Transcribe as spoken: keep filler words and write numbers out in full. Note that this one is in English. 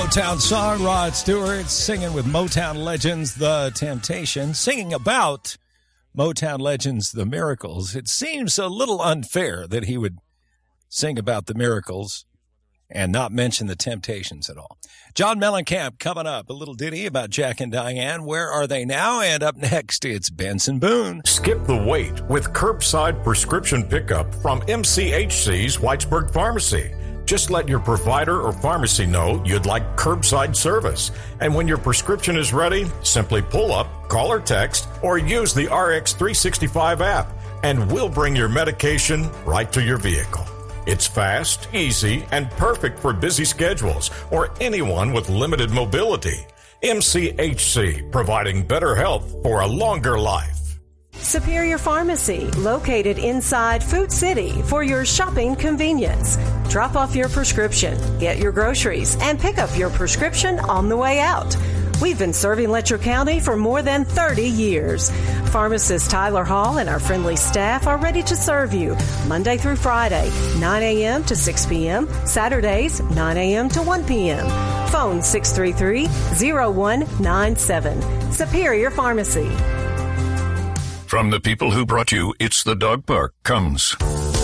Motown song, Rod Stewart singing with Motown legends, The Temptations, singing about Motown legends, The Miracles. It seems a little unfair that he would sing about the Miracles and not mention the Temptations at all. John Mellencamp coming up, a little ditty about Jack and Diane. Where are they now? And up next, it's Benson Boone. Skip the wait with curbside prescription pickup from M C H C's Whitesburg Pharmacy. Just let your provider or pharmacy know you'd like curbside service. And when your prescription is ready, simply pull up, call or text, or use the R X three sixty-five app, and we'll bring your medication right to your vehicle. It's fast, easy, and perfect for busy schedules or anyone with limited mobility. M C H C, providing better health for a longer life. Superior Pharmacy, located inside Food City for your shopping convenience. Drop off your prescription, get your groceries, and pick up your prescription on the way out. We've been serving Letcher County for more than thirty years. Pharmacist Tyler Hall and our friendly staff are ready to serve you Monday through Friday, nine a.m. to six p.m., Saturdays, nine a.m. to one p.m. Phone six three three, zero one nine seven. Superior Pharmacy. From the people who brought you It's the Dog Park comes